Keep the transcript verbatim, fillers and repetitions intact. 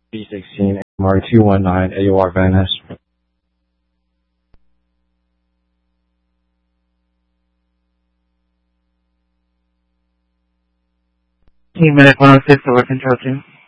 B sixteen, M R two one nine, A O R Venice. Team Minute one oh six, over control two.